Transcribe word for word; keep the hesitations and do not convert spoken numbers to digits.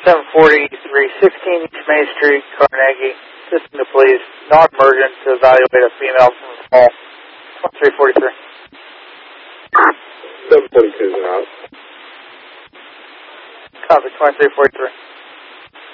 seven forty-three sixteen East Main Street, Carnegie. Assisting the police, non-emergent, to evaluate a female from the call. twenty-three forty-three. seven forty-two is out. Copy, twenty-three forty-three.